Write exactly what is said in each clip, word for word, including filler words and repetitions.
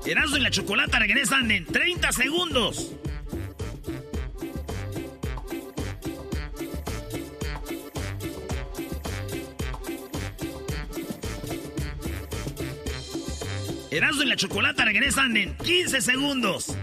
Erasmo y la Chocolata regresan en treinta segundos. Erasmo y la Chocolata regresan en quince segundos.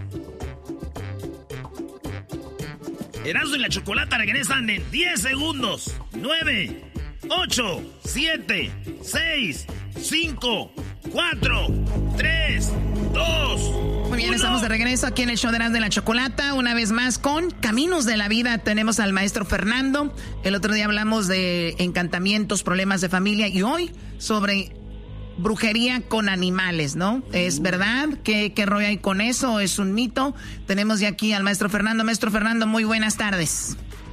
Erasmo y la Chocolata regresan en diez segundos. nueve, ocho, siete, seis, cinco, cuatro, tres, dos. Muy bien, estamos de regreso aquí en el show de Erasmo y la Chocolata. Una vez más con Caminos de la Vida. Tenemos al maestro Fernando. El otro día hablamos de encantamientos, problemas de familia. Y hoy sobre brujería con animales, ¿no? ¿Es verdad? ¿Qué, qué rollo hay con eso? ¿Es un mito? Tenemos ya aquí al maestro Fernando. Maestro Fernando, muy buenas tardes.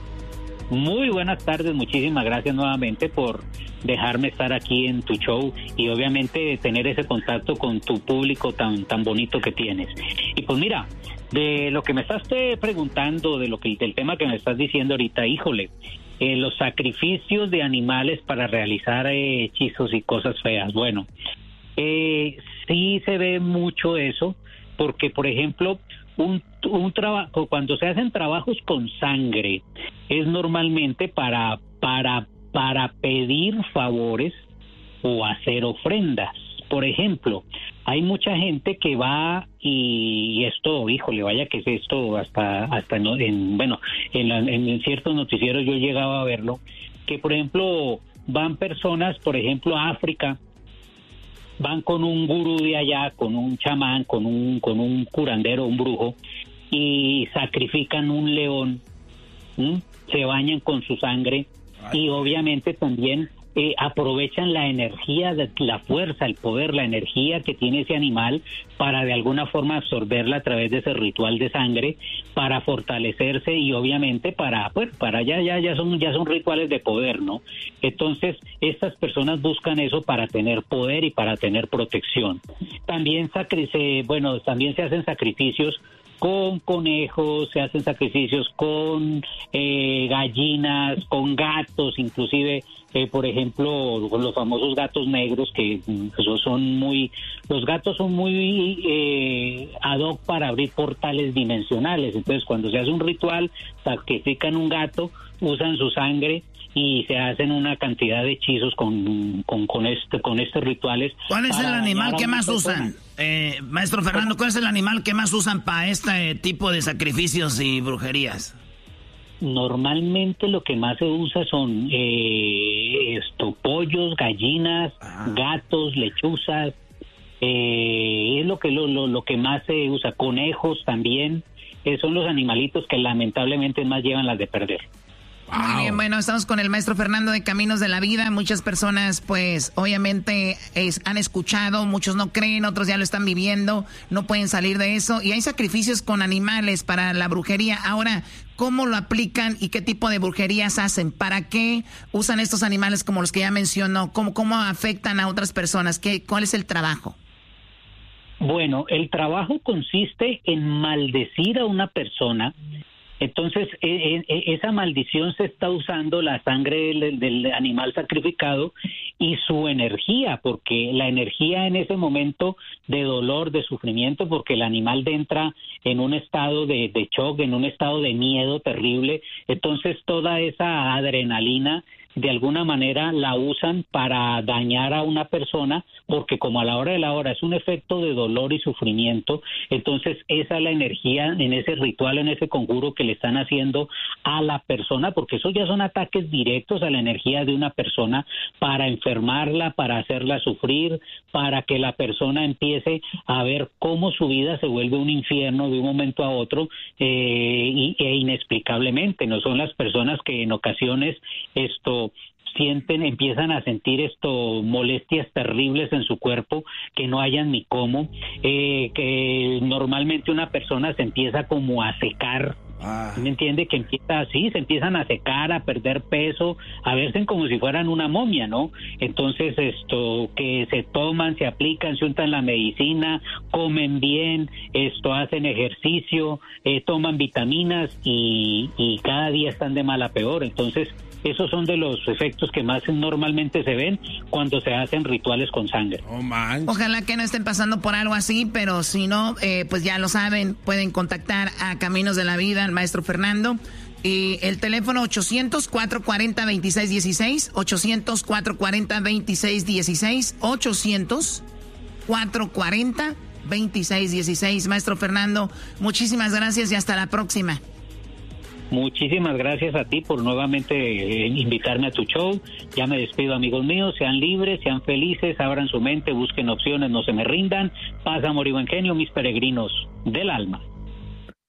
Muy buenas tardes, muchísimas gracias nuevamente por dejarme estar aquí en tu show y obviamente tener ese contacto con tu público tan tan bonito que tienes. Y pues mira, de lo que me estás preguntando, de lo que del tema que me estás diciendo ahorita, híjole, eh, los sacrificios de animales para realizar eh, hechizos y cosas feas. Bueno, eh, sí se ve mucho eso, porque por ejemplo, un, un trabajo, cuando se hacen trabajos con sangre, es normalmente para, para, para pedir favores o hacer ofrendas. Por ejemplo, hay mucha gente que va y esto, híjole, vaya que es esto hasta, hasta no, en, bueno, en, la, en ciertos noticieros yo llegaba a verlo, que por ejemplo van personas, por ejemplo a África, van con un gurú de allá, con un chamán, con un, con un curandero, un brujo, y sacrifican un león, ¿sí? Se bañan con su sangre y obviamente también eh, aprovechan la energía, de, la fuerza, el poder, la energía que tiene ese animal para de alguna forma absorberla a través de ese ritual de sangre, para fortalecerse y obviamente para, pues, para ya, ya, ya son, ya son rituales de poder, ¿no? Entonces, estas personas buscan eso para tener poder y para tener protección. También sacri- se, bueno, también se hacen sacrificios con conejos, se hacen sacrificios con eh, gallinas, con gatos, inclusive, eh, por ejemplo, con los famosos gatos negros, que esos son muy, los gatos son muy eh, ad hoc para abrir portales dimensionales. Entonces, cuando se hace un ritual, sacrifican un gato, usan su sangre y se hacen una cantidad de hechizos con con con este con estos rituales. ¿Cuál es el animal que más usan, eh, maestro Fernando? ¿Cuál es el animal que más usan para este tipo de sacrificios y brujerías? Normalmente lo que más se usa son eh, esto, pollos, gallinas, ah. gatos, lechuzas. Eh, es lo que lo, lo lo que más se usa. Conejos también. Eh, son los animalitos que lamentablemente más llevan las de perder. Wow. Muy bien, bueno, estamos con el maestro Fernando de Caminos de la Vida. Muchas personas, pues, obviamente es, han escuchado, muchos no creen, otros ya lo están viviendo, no pueden salir de eso. Y hay sacrificios con animales para la brujería. Ahora, ¿cómo lo aplican y qué tipo de brujerías hacen? ¿Para qué usan estos animales como los que ya mencionó? ¿Cómo, cómo afectan a otras personas? ¿Qué, cuál es el trabajo? Bueno, el trabajo consiste en maldecir a una persona. Entonces, eh, eh, esa maldición se está usando la sangre del, del animal sacrificado y su energía, porque la energía en ese momento de dolor, de sufrimiento, porque el animal entra en un estado de, de shock, en un estado de miedo terrible. Entonces, toda esa adrenalina de alguna manera la usan para dañar a una persona, porque como a la hora de la hora es un efecto de dolor y sufrimiento, entonces esa es la energía en ese ritual, en ese conjuro que le están haciendo a la persona, porque esos ya son ataques directos a la energía de una persona para enfermarla, para hacerla sufrir, para que la persona empiece a ver cómo su vida se vuelve un infierno de un momento a otro eh, y, e inexplicablemente. No son las personas que en ocasiones esto sienten, empiezan a sentir esto molestias terribles en su cuerpo que no hayan ni cómo, eh, que normalmente una persona se empieza como a secar. Ah. ¿Me entiende? Que empieza así, se empiezan a secar, a perder peso, a verse como si fueran una momia, ¿no? Entonces esto, que se toman, se aplican, se untan la medicina, comen bien, esto, hacen ejercicio, eh, toman vitaminas y, y cada día están de mal a peor. Entonces Esos son de los efectos que más normalmente se ven cuando se hacen rituales con sangre. Oh, ojalá que no estén pasando por algo así, pero si no, eh, pues ya lo saben, pueden contactar a Caminos de la Vida, al maestro Fernando. Y el teléfono ochocientos, cuatrocientos cuarenta, veintiséis dieciséis, ochocientos, cuatrocientos cuarenta, veintiséis dieciséis, ochocientos, cuatrocientos cuarenta, veintiséis dieciséis. Maestro Fernando, muchísimas gracias y hasta la próxima. Muchísimas gracias a ti por nuevamente eh, invitarme a tu show. Ya me despido, amigos míos. Sean libres, sean felices, abran su mente, busquen opciones, no se me rindan. Paz, amor y buen genio, mis peregrinos del alma.